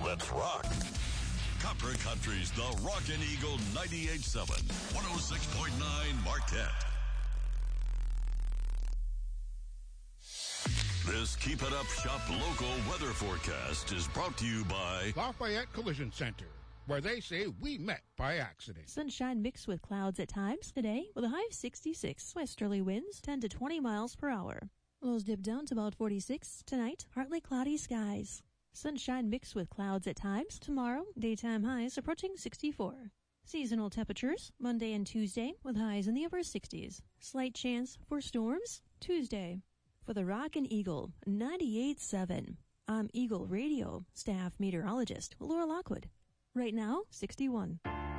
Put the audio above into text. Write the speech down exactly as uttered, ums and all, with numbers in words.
Let's rock. Copper Country's The Rockin' Eagle ninety-eight point seven, one oh six point nine Marquette. This Keep It Up Shop local weather forecast is brought to you by Lafayette Collision Center, where they say we met by accident. Sunshine mixed with clouds at times today with a high of sixty-six. Westerly winds ten to twenty miles per hour. Lows dip down to about forty-six. Tonight, partly cloudy skies. Sunshine mixed with clouds at times. Tomorrow, daytime highs approaching sixty-four. Seasonal temperatures, Monday and Tuesday, with highs in the upper sixties. Slight chance for storms, Tuesday. For the Rockin' Eagle ninety-eight point seven, I'm Eagle Radio staff meteorologist Laura Lockwood. Right now, sixty-one.